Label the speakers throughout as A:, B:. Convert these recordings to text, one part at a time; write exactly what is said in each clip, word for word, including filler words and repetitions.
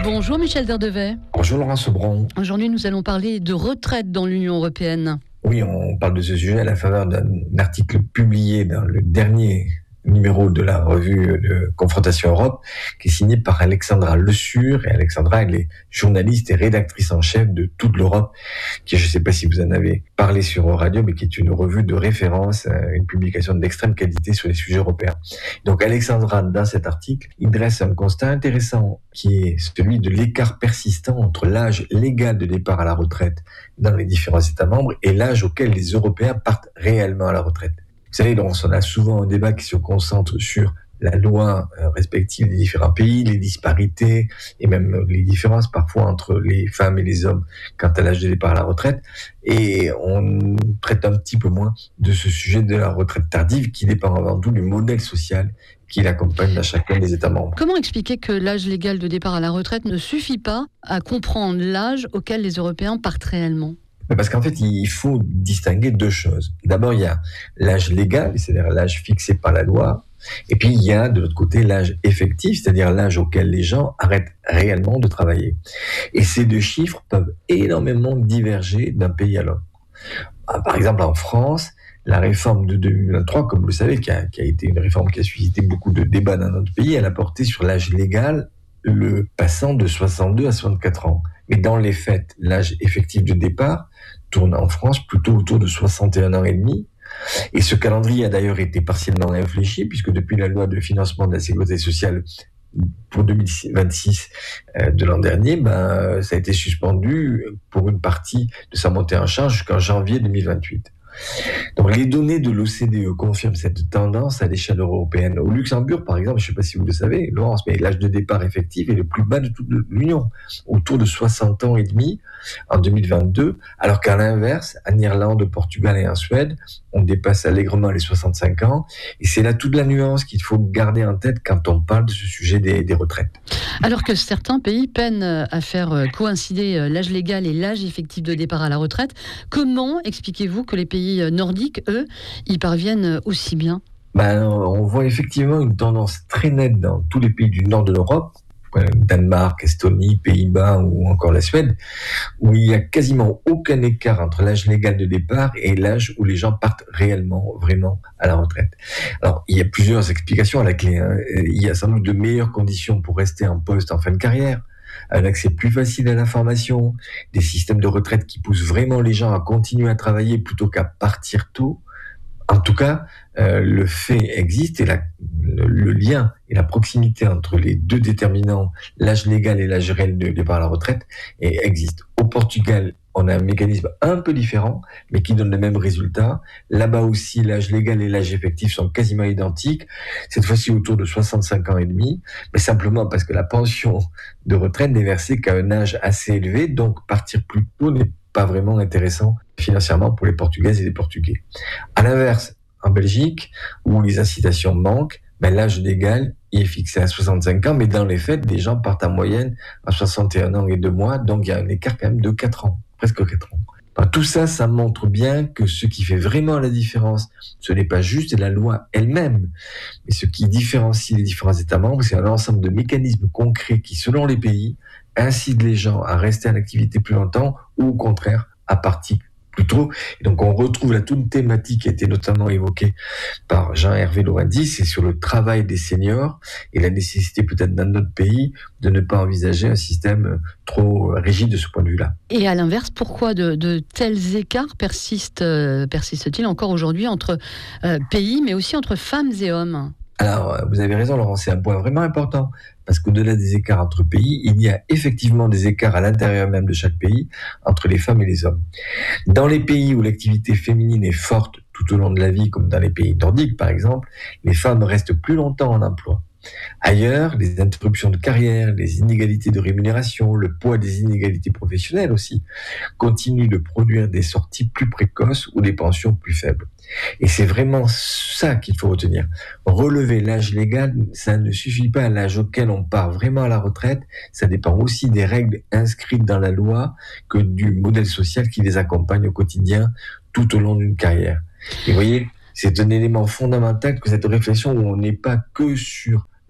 A: Bonjour Michel Derdevet.
B: Bonjour Laurent Sobron.
A: Aujourd'hui, nous allons parler de retraite dans l'Union européenne.
B: Oui, on parle de ce sujet à la faveur d'un article publié dans le dernier numéro de la revue de Confrontation Europe, qui est signé par Alexandra Le Sur. Et Alexandra, elle est journaliste et rédactrice en chef de toute l'Europe, qui, je ne sais pas si vous en avez parlé sur Radio, mais qui est une revue de référence, une publication d'extrême qualité sur les sujets européens. Donc Alexandra, dans cet article, il dresse un constat intéressant, qui est celui de l'écart persistant entre l'âge légal de départ à la retraite dans les différents États membres et l'âge auquel les Européens partent réellement à la retraite. Vous savez, on a souvent un débat qui se concentre sur la loi respective des différents pays, les disparités et même les différences parfois entre les femmes et les hommes quant à l'âge de départ à la retraite. Et on traite un petit peu moins de ce sujet de la retraite tardive qui dépend avant tout du modèle social qui l'accompagne dans chacun des États membres.
A: Comment expliquer que l'âge légal de départ à la retraite ne suffit pas à comprendre l'âge auquel les Européens partent réellement ?
B: Parce qu'en fait, il faut distinguer deux choses. D'abord, il y a l'âge légal, c'est-à-dire l'âge fixé par la loi. Et puis, il y a de l'autre côté l'âge effectif, c'est-à-dire l'âge auquel les gens arrêtent réellement de travailler. Et ces deux chiffres peuvent énormément diverger d'un pays à l'autre. Par exemple, en France, la réforme de deux mille vingt-trois, comme vous le savez, qui a, qui a été une réforme qui a suscité beaucoup de débats dans notre pays, elle a porté sur l'âge légal, le passant de soixante-deux à soixante-quatre ans. Mais dans les faits, l'âge effectif de départ tourne en France plutôt autour de soixante et un ans et demi. Et ce calendrier a d'ailleurs été partiellement infléchi, puisque depuis la loi de financement de la sécurité sociale pour deux mille vingt-six euh, de l'an dernier, ben, ça a été suspendu pour une partie de sa montée en charge jusqu'en janvier deux mille vingt-huit. Donc les données de l'O C D E confirment cette tendance à l'échelle européenne. Au Luxembourg, par exemple, je ne sais pas si vous le savez, Laurence, mais l'âge de départ effectif est le plus bas de toute l'Union, autour de soixante ans et demi en deux mille vingt-deux, alors qu'à l'inverse, en Irlande, au Portugal et en Suède, on dépasse allègrement les soixante-cinq ans. Et c'est là toute la nuance qu'il faut garder en tête quand on parle de ce sujet des, des retraites.
A: Alors que certains pays peinent à faire coïncider l'âge légal et l'âge effectif de départ à la retraite, comment expliquez-vous que les pays nordiques, eux, y parviennent aussi bien ?
B: Ben, on voit effectivement une tendance très nette dans tous les pays du nord de l'Europe, Danemark, Estonie, Pays-Bas ou encore la Suède, où il n'y a quasiment aucun écart entre l'âge légal de départ et l'âge où les gens partent réellement, vraiment à la retraite. Alors, il y a plusieurs explications à la clé. Hein. Il y a sans doute de meilleures conditions pour rester en poste en fin de carrière, un accès plus facile à l'information, des systèmes de retraite qui poussent vraiment les gens à continuer à travailler plutôt qu'à partir tôt. En tout cas, euh, le fait existe et la, le, le lien et la proximité entre les deux déterminants, l'âge légal et l'âge réel de départ à la retraite, et existe. Au Portugal, on a un mécanisme un peu différent, mais qui donne le même résultat. Là-bas aussi, l'âge légal et l'âge effectif sont quasiment identiques, cette fois-ci autour de soixante-cinq ans et demi, mais simplement parce que la pension de retraite n'est versée qu'à un âge assez élevé, donc partir plus tôt n'est pas vraiment intéressant financièrement pour les Portugaises et les Portugais. À l'inverse, en Belgique, où les incitations manquent, ben l'âge légal est fixé à soixante-cinq ans, mais dans les faits, les gens partent en moyenne à soixante et un ans et deux mois, donc il y a un écart quand même de quatre ans, presque quatre ans. Enfin, tout ça, ça montre bien que ce qui fait vraiment la différence, ce n'est pas juste la loi elle-même, mais ce qui différencie les différents États membres, c'est un ensemble de mécanismes concrets qui, selon les pays, incitent les gens à rester en activité plus longtemps ou au contraire à partir plus tôt. Et donc on retrouve là toute une thématique qui a été notamment évoquée par Jean-Hervé Laurenti, c'est sur le travail des seniors et la nécessité peut-être dans notre pays de ne pas envisager un système trop rigide de ce point de vue-là.
A: Et à l'inverse, pourquoi de, de tels écarts persistent, euh, persistent-ils encore aujourd'hui entre euh, pays, mais aussi entre femmes et hommes ?
B: Alors, vous avez raison, Laurent, c'est un point vraiment important, parce qu'au-delà des écarts entre pays, il y a effectivement des écarts à l'intérieur même de chaque pays, entre les femmes et les hommes. Dans les pays où l'activité féminine est forte tout au long de la vie, comme dans les pays nordiques par exemple, les femmes restent plus longtemps en emploi. Ailleurs, les interruptions de carrière, les inégalités de rémunération, le poids des inégalités professionnelles aussi, continuent de produire des sorties plus précoces ou des pensions plus faibles. Et c'est vraiment ça qu'il faut retenir. Relever l'âge légal, ça ne suffit pas à l'âge auquel on part vraiment à la retraite, ça dépend aussi des règles inscrites dans la loi que du modèle social qui les accompagne au quotidien tout au long d'une carrière. Et vous voyez, c'est un élément fondamental que cette réflexion où on n'est pas que sur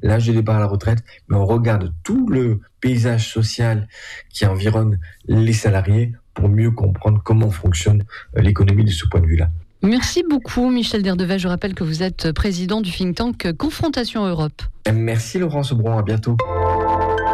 B: l'âge de départ à la retraite, mais on regarde tout le paysage social qui environne les salariés pour mieux comprendre comment fonctionne l'économie de ce point de vue-là.
A: Merci beaucoup Michel Derdevet. Je rappelle que vous êtes président du think tank Confrontation Europe.
B: Merci Laurence Bron, à bientôt.